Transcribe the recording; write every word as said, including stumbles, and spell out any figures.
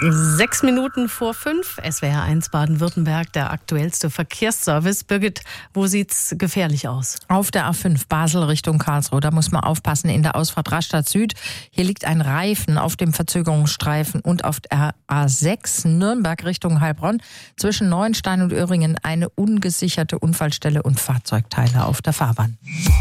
Sechs Minuten vor fünf, S W R eins Baden-Württemberg, der aktuellste Verkehrsservice. Birgit, wo sieht's gefährlich aus? Auf der A fünf Basel Richtung Karlsruhe, da muss man aufpassen in der Ausfahrt Rastatt Süd. Hier liegt ein Reifen auf dem Verzögerungsstreifen und auf der A sechs Nürnberg Richtung Heilbronn zwischen Neuenstein und Öhringen eine ungesicherte Unfallstelle und Fahrzeugteile auf der Fahrbahn.